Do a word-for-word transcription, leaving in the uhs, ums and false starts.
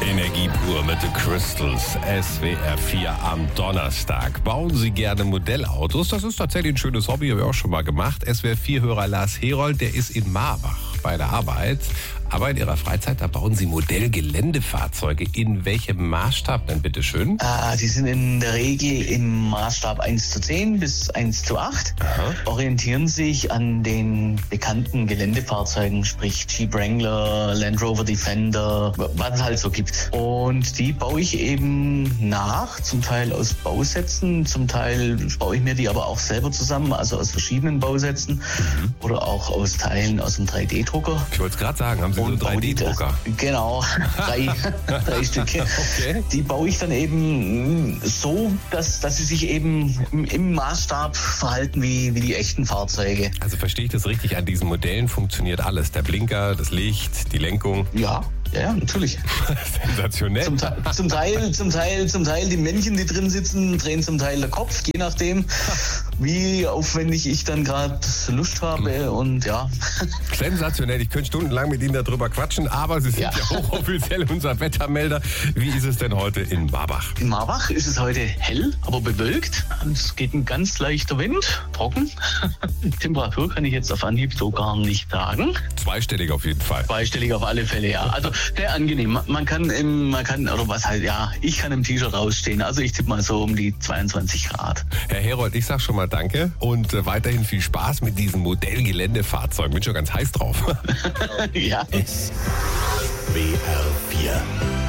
Energie pur mit The Crystals, S W R vier am Donnerstag. Bauen Sie gerne Modellautos? Das ist tatsächlich ein schönes Hobby, habe ich auch schon mal gemacht. S W R vier-Hörer Lars Herold, der ist in Marbach bei der Arbeit. Aber in Ihrer Freizeit, da bauen Sie Modellgeländefahrzeuge. In welchem Maßstab denn, bitteschön? Ah, die sind in der Regel im Maßstab eins zu zehn bis eins zu acht. Aha. Orientieren sich an den bekannten Geländefahrzeugen, sprich Jeep Wrangler, Land Rover Defender, was es halt so gibt. Und die baue ich eben nach, zum Teil aus Bausätzen, zum Teil baue ich mir die aber auch selber zusammen, also aus verschiedenen Bausätzen mhm. oder auch aus Teilen aus dem drei D Drucker. Ich wollte es gerade sagen, haben Sie so einen drei D Drucker? Genau, drei, drei Stücke. Okay. Die baue ich dann eben so, dass, dass sie sich eben im, im Maßstab verhalten wie, wie die echten Fahrzeuge. Also verstehe ich das richtig, an diesen Modellen funktioniert alles. Der Blinker, das Licht, die Lenkung. Ja. Ja, ja, natürlich. Sensationell. Zum, zum, Teil, zum, Teil, zum Teil die Männchen, die drin sitzen, drehen zum Teil der Kopf, je nachdem, wie aufwendig ich dann gerade Lust habe. Und ja. Sensationell. Ich könnte stundenlang mit Ihnen darüber quatschen, aber Sie sind ja, ja hochoffiziell unser Wettermelder. Wie ist es denn heute in Marbach? In Marbach ist es heute hell, aber bewölkt. Es geht ein ganz leichter Wind, trocken. Temperatur kann ich jetzt auf Anhieb so gar nicht sagen. Zweistellig auf jeden Fall. Zweistellig auf alle Fälle, ja. Also sehr angenehm. Man kann im, man kann, oder was halt, ja, ich kann im T-Shirt rausstehen. Also ich tippe mal so um die zweiundzwanzig Grad. Herr Herold, ich sag schon mal danke und äh, weiterhin viel Spaß mit diesen Modellgeländefahrzeugen. Bin schon ganz heiß drauf. Ja. S W R vier